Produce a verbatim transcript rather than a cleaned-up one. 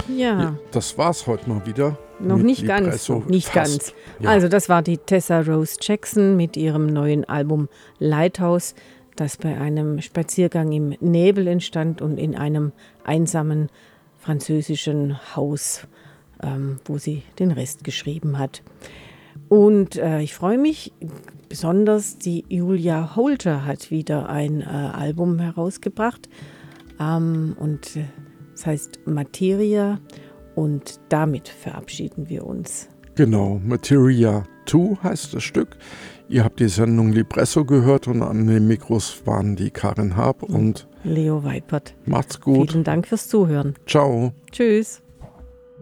Ja. Das war's heute mal wieder. Noch nicht ganz, noch nicht ganz. Ja. Also das war die Tessa Rose Jackson mit ihrem neuen Album Lighthouse, das bei einem Spaziergang im Nebel entstand und in einem einsamen französischen Haus, ähm, wo sie den Rest geschrieben hat. Und äh, ich freue mich besonders, die Julia Holter hat wieder ein äh, Album herausgebracht ähm, und äh, das heißt Materia, und damit verabschieden wir uns. Genau, Materia zwei heißt das Stück. Ihr habt die Sendung Libresso gehört und an den Mikros waren die Karin Haab und Leo Weipert. Macht's gut. Vielen Dank fürs Zuhören. Ciao. Tschüss.